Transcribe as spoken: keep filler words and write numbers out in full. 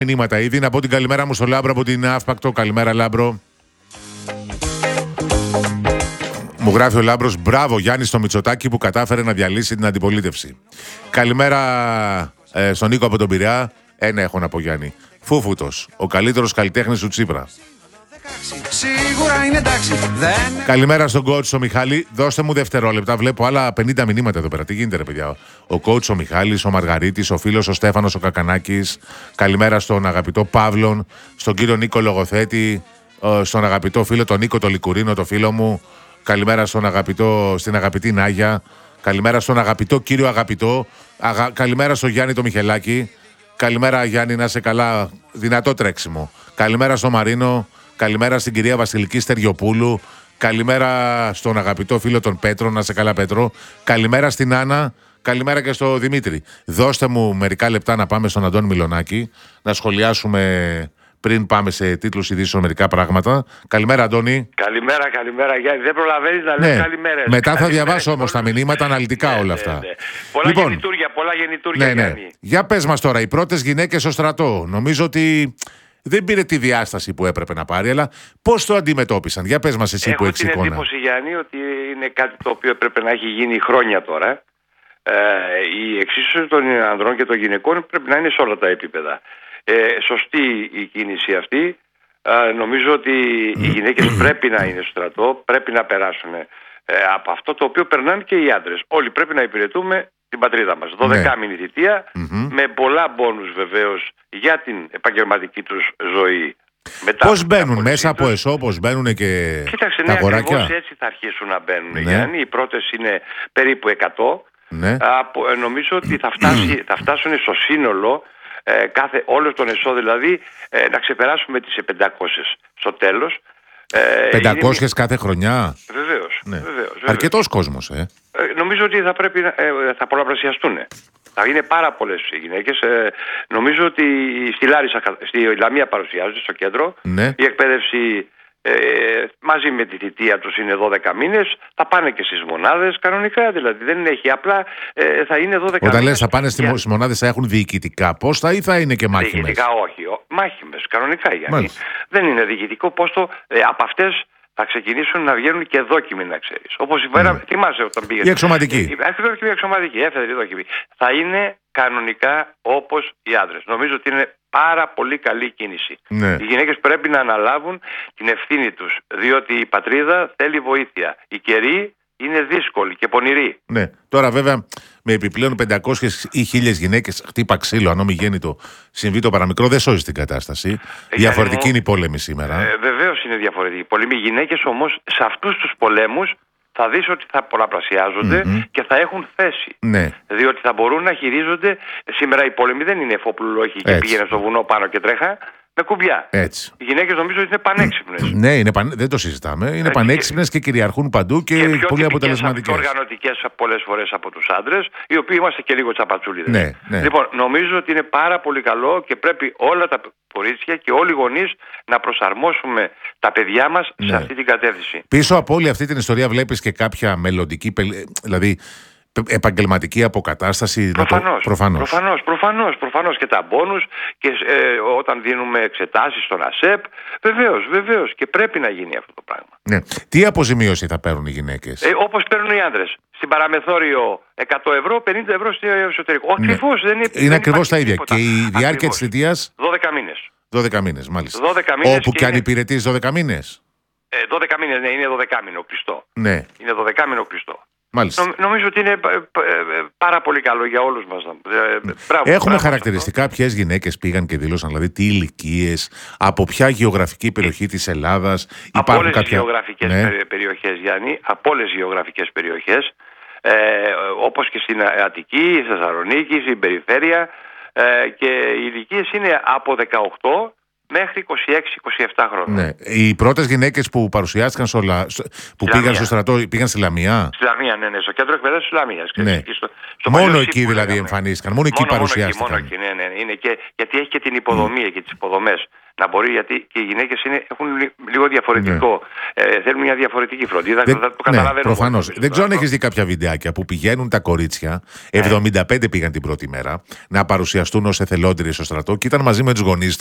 Μηνύματα ήδη. Να πω την καλημέρα μου στο Λάμπρο από την Αύπακτο. Καλημέρα, Λάμπρο. Μου γράφει ο Λάμπρος, μπράβο Γιάννη στο Μητσοτάκη που κατάφερε να διαλύσει την αντιπολίτευση. Καλημέρα ε, στον Νίκο από τον Πειραιά. Ένα έχω να πω, Γιάννη. Φούφουτος, ο καλύτερος καλλιτέχνης του Τσίπρα. Δεν... Καλημέρα στον coach ο Μιχάλη. Δώστε μου δευτερόλεπτα. Βλέπω άλλα πενήντα μηνύματα εδώ πέρα. Τι γίνεται, ρε παιδιά. Ο coach ο Μιχάλης, ο Μαργαρίτης, ο φίλος ο Στέφανος ο Κακανάκης. Καλημέρα στον αγαπητό Παύλον, στον κύριο Νίκο Λογοθέτη, στον αγαπητό φίλο τον Νίκο το Λικουρίνο, το φίλο μου. Καλημέρα στον αγαπητό, στην αγαπητή Νάγια. Καλημέρα στον αγαπητό κύριο Αγαπητό. Αγα... Καλημέρα στον Γιάννη το Μιχελάκη. Καλημέρα Γιάννη, να είσαι καλά. Δυνατό τρέξιμο. Καλημέρα στον Μαρίνο. Καλημέρα στην κυρία Βασιλική Στεριοπούλου. Καλημέρα στον αγαπητό φίλο τον Πέτρο. Να είσαι καλά, Πέτρο. Καλημέρα στην Άννα. Καλημέρα και στο Δημήτρη. Δώστε μου μερικά λεπτά να πάμε στον Αντώνη Μιλονάκη. Να σχολιάσουμε πριν πάμε σε τίτλους ειδήσεων μερικά πράγματα. Καλημέρα, Αντώνη. Καλημέρα, καλημέρα, Γιάννη. Δεν προλαβαίνεις να λες ναι. καλημέρες. Μετά θα διαβάσω όμως τα μηνύματα αναλυτικά όλα αυτά. Ναι, ναι. Πολλά λοιπόν, γεννητούρια, πολλά γεννητούρια, ναι, ναι. Γιάννη. Για πες μας τώρα, οι πρώτες γυναίκες στο στρατό. Νομίζω ότι δεν πήρε τη διάσταση που έπρεπε να πάρει, αλλά πώς το αντιμετώπισαν. Για πες μας εσύ Έχω που έχεις εικόνα. Έχω την εντύπωση, Γιάννη, ότι είναι κάτι το οποίο έπρεπε να έχει γίνει χρόνια τώρα. Ε, η εξίσωση των ανδρών και των γυναικών πρέπει να είναι σε όλα τα επίπεδα. Ε, σωστή η κίνηση αυτή. Ε, νομίζω ότι οι γυναίκες πρέπει να είναι στο στρατό, πρέπει να περάσουν ε, από αυτό το οποίο περνάνε και οι άντρες. Όλοι πρέπει να υπηρετούμε την πατρίδα μας. δωδεκάμηνη θητεία, mm-hmm. με πολλά μπόνους βεβαίως για την επαγγελματική τους ζωή. Μετά πώς μπαίνουν μέσα από εσώ, πώς μπαίνουν και Κοίταξε, τα ναι, αγοράκια. Ακριβώς έτσι θα αρχίσουν να μπαίνουν, ναι. Γιάννη. Οι πρώτες είναι περίπου εκατό. Ναι. Από, ε, νομίζω ότι θα, φτάσει, θα φτάσουν στο σύνολο ε, κάθε, όλο τον εσώ, δηλαδή ε, να ξεπεράσουμε τις πεντακόσιες στο τέλος. Ε, πεντακόσιες είναι... κάθε χρονιά. Βεβαίως, ναι. βεβαίως, βεβαίως. Αρκετός κόσμος, ε. ε. Νομίζω ότι θα πρέπει ε, θα πολλαπλασιαστούν. Θα είναι πάρα πολλές οι γυναίκες. Ε, νομίζω ότι στη Λάρισα, στη Λαμία παρουσιάζονται στο κέντρο. Ναι. Η εκπαίδευση ε, μαζί με τη θητεία τους είναι δώδεκα μήνες. Θα πάνε και στις μονάδες κανονικά. Δηλαδή δεν έχει απλά, ε, θα είναι δώδεκα Όταν μήνες. λες θα πάνε στις για... μονάδες θα έχουν διοικητικά πόστα ή θα είναι και μάχημες? Διοικητικά όχι. Μάχημες κανονικά, Γιάννη. Δεν είναι διοικητικό πόστο. Ε, από αυτές θα ξεκινήσουν να βγαίνουν και δόκιμοι, να ξέρεις. Όπως mm. θυμάσαι όταν πήγες. Η εξωματική. Ακριβώς και η εξωματική, έφερε δόκιμη. Θα είναι κανονικά όπως οι άντρες. Νομίζω ότι είναι πάρα πολύ καλή κίνηση. Ναι. Οι γυναίκες πρέπει να αναλάβουν την ευθύνη τους, διότι η πατρίδα θέλει βοήθεια. Οι καιροί είναι δύσκολοι και πονηροί. Ναι. Τώρα βέβαια με επιπλέον πεντακόσιες ή χίλιες γυναίκες χτύπα ξύλο, αν ομιγέννητο συμβεί το παραμικρό, δεν σώζει την κατάσταση. Ε, διαφορετική είναι η πόλεμη σήμερα. Ε, βεβαίως είναι διαφορετική. Πολέμοι. Οι γυναίκες όμως σε αυτούς τους πολέμους θα δεις ότι θα πολλαπλασιάζονται mm-hmm. και θα έχουν θέση. Ναι. Διότι θα μπορούν να χειρίζονται. Σήμερα οι πόλεμοι δεν είναι φοπλουλόχοι και πήγαινε στο βουνό πάνω και τρέχα. Με κουμπιά. Έτσι. Οι γυναίκες νομίζω ότι είναι πανέξυπνες. Ναι, είναι παν... δεν το συζητάμε. Είναι ε, πανέξυπνες και... και κυριαρχούν παντού και, και πολύ αποτελεσματικές. Και οργανωτικές πολλές φορές από τους άντρες, οι οποίοι είμαστε και λίγο τσαπατσούλιδες. Ναι, ναι. Λοιπόν, νομίζω ότι είναι πάρα πολύ καλό και πρέπει όλα τα κορίτσια και όλοι οι γονείς να προσαρμόσουμε τα παιδιά μας ναι. σε αυτή την κατεύθυνση. Πίσω από όλη αυτή την ιστορία βλέπεις και κάποια μελλοντική, δηλαδή επαγγελματική αποκατάσταση? Προφανώς, το... προφανώς. προφανώς, προφανώς, προφανώς και τα μπόνους και ε, όταν δίνουμε εξετάσεις στον ΑΣΕΠ, βεβαίως, βεβαίως και πρέπει να γίνει αυτό το πράγμα. Ναι. Τι αποζημίωση θα παίρνουν οι γυναίκες? Ε, όπως παίρνουν οι άντρες. Στην παραμεθόριο εκατό ευρώ, πενήντα ευρώ στο εσωτερικό. Ναι. Ακριβώς, δεν είναι. Είναι ακριβώς τα ίδια. Τίποτα. Και η διάρκεια Ακριβώς. της θητείας? δώδεκα μήνες. δώδεκα μήνες, μάλιστα. δώδεκα μήνες όπου και, και αν είναι... υπηρετείς δώδεκα μήνες. Ε, δώδεκα μήνες, ναι, είναι δώδεκα μήνο κλειστό. Ναι. Είναι δώδεκα μήνο κλειστό. Μάλιστα. Νο, νομίζω ότι είναι πάρα πολύ καλό για όλους μας. Ε, Έχουμε μπράβο, χαρακτηριστικά ποιες γυναίκες πήγαν και δήλωσαν, δηλαδή τι ηλικίες, από ποια γεωγραφική περιοχή της Ελλάδας. Από όλες τις κάποια... γεωγραφικές ναι. περιοχές, Γιάννη, από όλες τις γεωγραφικές περιοχές, ε, όπως και στην Αττική, στη Θεσσαλονίκη, στην περιφέρεια, ε, και οι ηλικίες είναι από δεκαοκτώ μέχρι είκοσι έξι είκοσι επτά χρόνια. Ναι. Οι πρώτες γυναίκες που παρουσιάστηκαν στο, που πήγαν στο στρατό πήγαν στη Λαμία. Στη Λαμία, ναι, ναι, στο κέντρο εκπαίδευσης της Λαμίας. Ναι. Στο, στο μόνο εκεί δηλαδή εμφανίστηκαν, μόνο εκεί παρουσιάστηκαν. Μόνο εκεί, ναι, ναι, είναι και, γιατί έχει και την υποδομή mm. και τις υποδομές. Να μπορεί, γιατί και οι γυναίκες είναι, έχουν λίγο διαφορετικό. Ναι. Ε, θέλουν μια διαφορετική φροντίδα. Δεν, το καταλαβαίνω. Ναι, προφανώς. Δεν ξέρω αν έχεις δει κάποια βιντεάκια που πηγαίνουν τα κορίτσια, εβδομήντα πέντε πήγαν την πρώτη μέρα, να παρουσιαστούν ως εθελόντριες στο στρατό και ήταν μαζί με τους γονείς